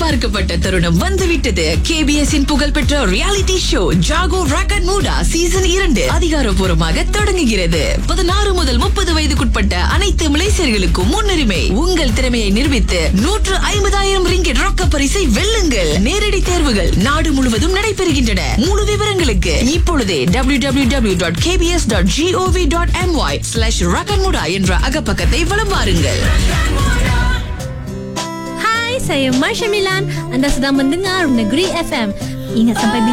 எதிர்பார்க்கப்பட்ட தருணம் வந்துவிட்டது. KBS இன் புகழ்பெற்ற ரியாலிட்டி ஷோ ஜாகோ ராக்கட் மூடா சீசன் 2 அதிகாரப்பூர்வமாக தொடங்குகிறது. 16 முதல் 30 வயதுக்குட்பட்ட அனைத்து மலேசியர்களுக்கும் முன்னுரிமை. உங்கள் திறமையை நிரூபித்து 150,000 ரிங்கெட் ரொக்க பரிசை வெல்லுங்கள். நேரடி தேர்வுகள் நாடு முழுவதும் நடைபெறுகின்றன. முழு விவரங்களுக்கு இப்பொழுதே www.kbs.gov.my/rakatmuda என்ற அகப்பக்கத்தை வலம் வாருங்கள். Hai, saya Marsha Milan. Anda sedang mendengar Negeri FM. Ingat sampai